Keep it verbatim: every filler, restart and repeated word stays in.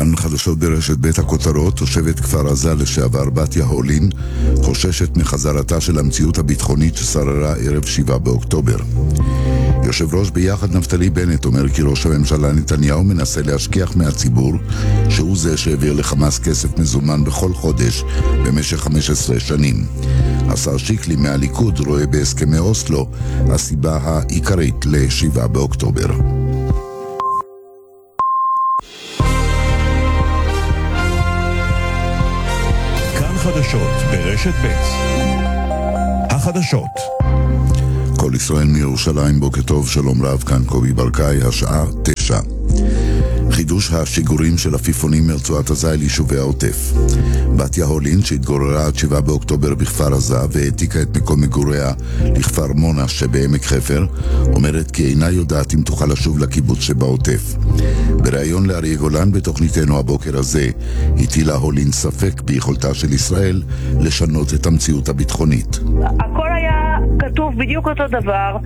כאן חדשות ברשת בית הכותרות. תושבת כפר עזה לשעבר בתיה הולין חוששת מחזרתה של המציאות הביטחונית ששררה ערב שבעה באוקטובר. יושב ראש ביחד נפתלי בנט אומר כי ראש הממשלה נתניהו מנסה להשכיח מהציבור שהוא זה שהעביר לחמאס כסף מזומן בכל חודש במשך חמש עשרה שנים. השר שיקלי מהליכוד רואה בהסכמי אוסלו הסיבה העיקרית לשבעה באוקטובר. חדשות ברשת ב'. החדשות. כל ישראל מירושלים, בוקר טוב, שלום רב, כאן קובי ברקאי, השעה תשע. חידוש השיגורים של עפיפונים מרצועת עזה אל יישובי העוטף. בתיה הולין שהתגוררה עד שבעה באוקטובר בכפר עזה והעתיקה את מקום מגוריה לכפר מונה שבעמק חפר, אומרת כי אינה יודעת אם תוכל לשוב לקיבוץ שבעוטף. בראיון לאריה גולן בתוכניתנו הבוקר הזה הטילה הולין ספק ביכולתה של ישראל לשנות את המציאות הביטחונית. הכל היה כתוב בדיוק אותו דבר,